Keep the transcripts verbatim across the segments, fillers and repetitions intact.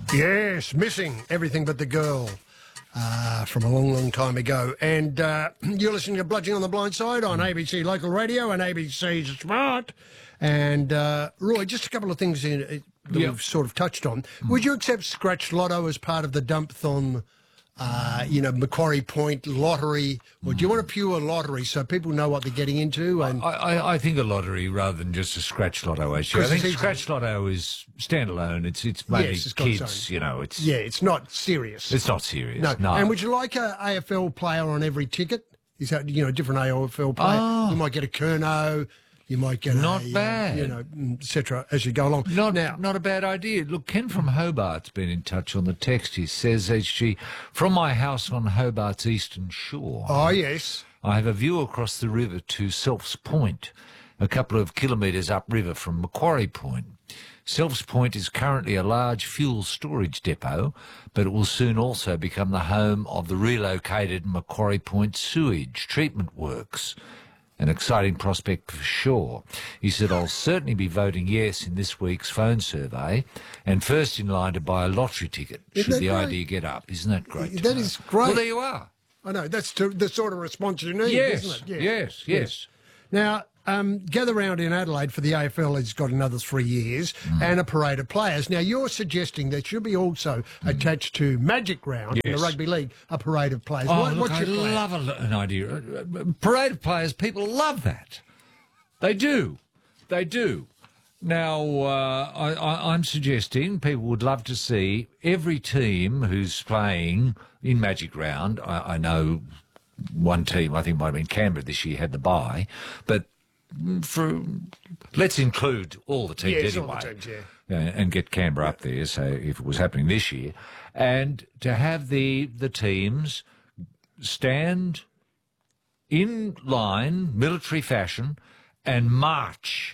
Yes, Missing Everything But the Girl uh, from a long, long time ago. And uh, you're listening to Bludgeoning on the Blind Side on A B C Local Radio and A B C Smart. And, uh, Roy, just a couple of things in, uh, that Yep. we've sort of touched on. Would you accept Scratch Lotto as part of the Dump-thon, uh, you know, Macquarie Point lottery? Or do you want a pure lottery so people know what they're getting into? And I, I, I think a lottery rather than just a scratch lotto, actually. I 'Cause think it's easy. scratch lotto is standalone. It's it's mainly Yes, it's got its kids, own. you know. It's Yeah, it's not serious. it's not serious. No. No. And would you like a A F L player on every ticket? Is that, you know, different A F L player? Oh. You might get a Kerno, you might get Not a, uh, bad. you know, et cetera, as you go along. Not, now, not a bad idea. Look, Ken from Hobart's been in touch on the text. He says, H G, from my house on Hobart's eastern shore, oh, yes. I have a view across the river to Selfs Point, a couple of kilometres upriver from Macquarie Point. Selfs Point is currently a large fuel storage depot, but it will soon also become the home of the relocated Macquarie Point sewage treatment works. An exciting prospect for sure. He said, I'll certainly be voting yes in this week's phone survey and first in line to buy a lottery ticket Isn't should that the great? idea get up. Isn't that great? to That know? is great. Well, there you are. I know, that's to, the sort of response you need, Yes, isn't it? yes, yes. Now, um, Gather Round in Adelaide for the A F L has got another three years Mm. and a parade of players. Now, you're suggesting that should be also attached to Magic Round in the Yes. Rugby League, a parade of players. Oh, What- look, what's I your plan? love a, an idea. Uh, uh, Parade of players, people love that. They do. They do. Now, uh, I, I, I'm suggesting people would love to see every team who's playing in Magic Round. I, I know one team, I think it might have been Canberra this year, had the bye, but for let's include all the teams Yes, all the anyway. teams, yeah. Uh, and get Canberra up there, so if it was happening this year, and to have the the teams stand in line, military fashion, and march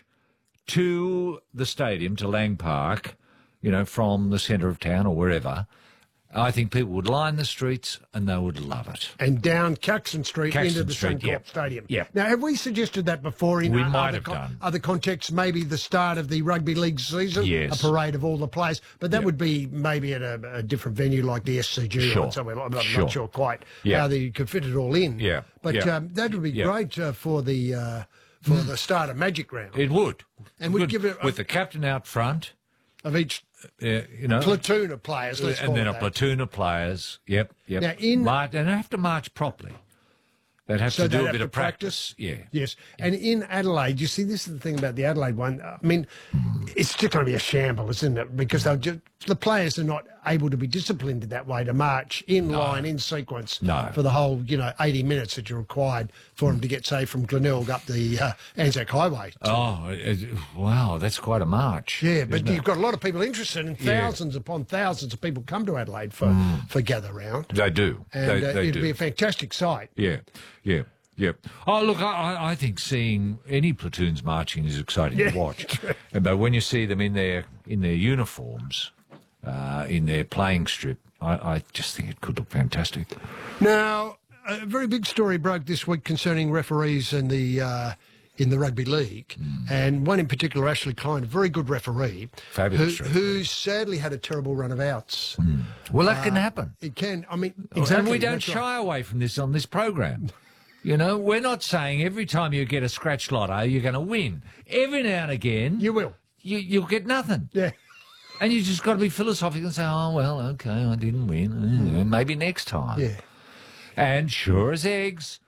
to the stadium, to Lang Park, you know, from the centre of town or wherever. I think people would line the streets and they would love it. And down Caxton Street Caxton into the Street, Suncorp yep. Stadium. Yep. Now, have we suggested that before in We uh, might other, have done. other contexts, maybe the start of the rugby league season? Yes. A parade of all the players. But that Yep. would be maybe at a, a different venue like the S C G Sure. or somewhere like that. I'm Sure. not sure quite Yeah. how they could fit it all in. Yeah. But Yeah. Um, that would be Yeah. great uh, for the uh, for the start of Magic Round. It would. And we'd Good. give it a- with the captain out front, Of each uh, you know, platoon of players, let's call and then it a that. platoon of players. Yep, yep. Now, in- March, and they have to march properly. They'd have So to they'd do a have bit to of practice. Yeah. Yes. And in Adelaide, you see, this is the thing about the Adelaide one. I mean, it's just going to be a shambles, isn't it? Because they'll just, the players are not able to be disciplined in that way to march in line, in sequence No. for the whole, you know, eighty minutes that you're required for them to get, say, from Glenelg up the uh, Anzac Highway. Oh, it, wow, that's quite a march. Yeah, but isn't it? you've got a lot of people interested, and Yeah. thousands upon thousands of people come to Adelaide for, for Gather Round. They do. And they uh, they it'll do. be a fantastic sight. Yeah, yeah, yeah. Oh, look, I, I- I think seeing any platoons marching is exciting Yeah. to watch. And But when you see them in their in their uniforms, uh, in their playing strip, I, I just think it could look fantastic. Now, a very big story broke this week concerning referees in the uh, in the rugby league, and one in particular, Ashley Klein, a very good referee, Fabulous who, referee. who sadly had a terrible run of outs. Well, that can happen. It can, I mean, And exactly. we don't that's shy right. away from this on this program. You know, we're not saying every time you get a scratch lotto, you're going to win. Every now and again, You will, you, you'll get nothing. yeah. And you just got to be philosophical and say, oh, well, okay, I didn't win. Mm, Maybe next time. Yeah. And sure as eggs,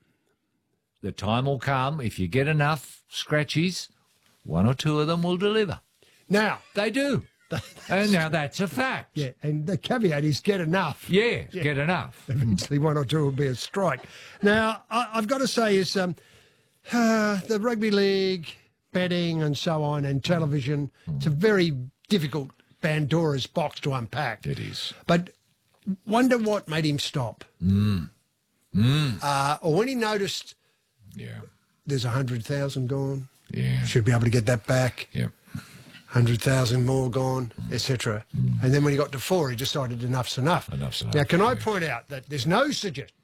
the time will come. If you get enough scratchies, one or two of them will deliver. Now, They do. And now that's a fact. yeah, and the caveat is get enough. Yeah, get enough. Eventually, one or two will be a strike. Now, I, I've got to say, is um, uh, the rugby league, betting, and so on, and television. It's a very difficult Pandora's box to unpack. It is. But wonder what made him stop. Mm. Mm. Uh, or when he noticed Yeah, there's a hundred thousand gone, yeah, should be able to get that back. yeah. Hundred thousand more gone, et cetera. And then when he got to four, he decided enough's enough. Enough's enough, Now, can I yeah. point out that there's no suggestion,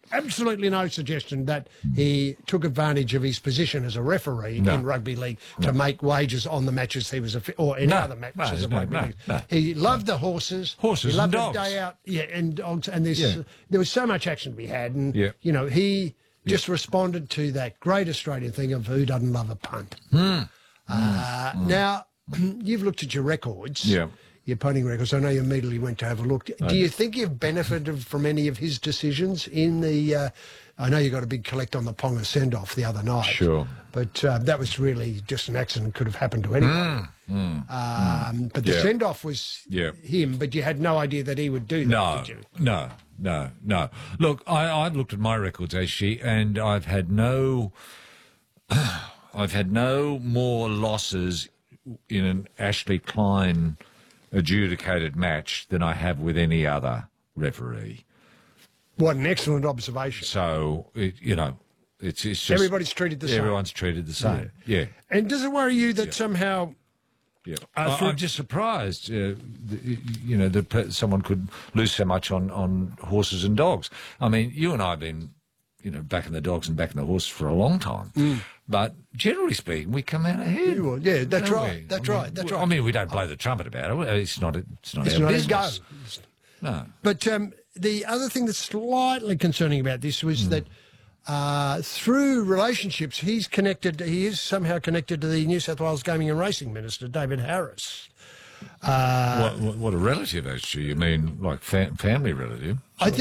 absolutely no suggestion that he took advantage of his position as a referee No. in rugby league to make wages on the matches he was, a, or any No. other matches No, of no, rugby no, league. no. He loved the horses. Horses he loved and the dogs. day out. Yeah, and dogs. And there's, Yeah. there was so much action to be had. And, Yeah. you know, he just responded to that great Australian thing of who doesn't love a punt. Mm. Uh, Mm. Now, you've looked at your records. Yeah. Your punting records. I know you immediately went to have a look. Do you think you've benefited from any of his decisions in the... Uh, I know you got a big collect on the Ponga send-off the other night. Sure. But uh, that was really just an accident. Could have happened to anyone. Mm, mm, um, mm. But the Yeah. send-off was Yeah. him, but you had no idea that he would do that, No, did you? no, no, no. Look, I, I've looked at my records, Ashley, and I've had no... I've had no more losses in an Ashley Klein adjudicated match than I have with any other referee. What an excellent observation. So, it, you know, it's, it's just... Everybody's treated the same. Everyone's treated the same, yeah. And does it worry you that somehow... Yeah. Uh, I, for- I'm just surprised, uh, th- you know, that pe- someone could lose so much on, on horses and dogs. I mean, you and I have been, you know, backing the dogs and backing the horses for a long time. Mm. But generally speaking, we come out ahead. Well, yeah, that's don't right. we? That's I mean, right. That's we- right. I mean, we don't blow the trumpet about it. It's not. It's not It's our not his business. go. No. But um, the other thing that's slightly concerning about this was Hmm. that uh, through relationships, he's connected. He is somehow connected to the New South Wales Gaming and Racing Minister, David Harris. what, what, what a relative, actually. You mean like fa- family relative? I think.